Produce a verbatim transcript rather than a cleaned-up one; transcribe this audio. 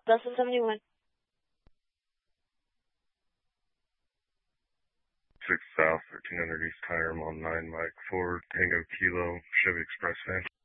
Delta seventy-one. six South, thirteen hundred East Hiram on nine Mike Ford, Tango Kilo, Chevy Express van.